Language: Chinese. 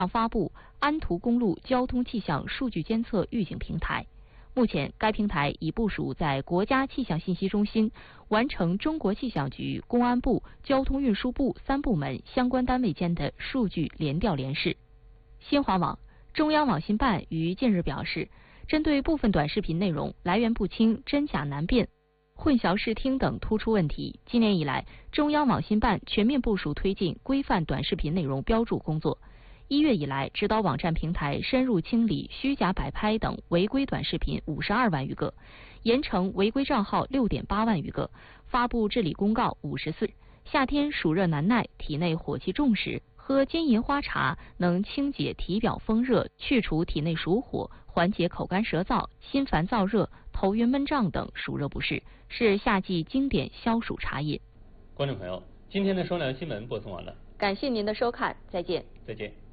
发布安图公路交通气象数据监测预警平台。目前，该平台已部署在国家气象信息中心，完成中国气象局、公安部、交通运输部3部门相关单位间的数据联调联试。新华网、中央网信办于近日表示，针对部分短视频内容来源不清、真假难辨、混淆视听等突出问题，今年以来，中央网信办全面部署推进规范短视频内容标注工作。1月以来，指导网站平台深入清理虚假摆拍等违规短视频52万余个，严惩违规账号6.8万余个，发布治理公告54。夏天暑热难耐，体内火气重时，喝金银花茶能清解体表风热，去除体内暑火，缓解口干舌燥、心烦燥热、头晕闷胀等暑热不适，是夏季经典消暑茶饮。 观众朋友，今天的收粮新闻播送完了， 感谢您的收看，再见。 再见。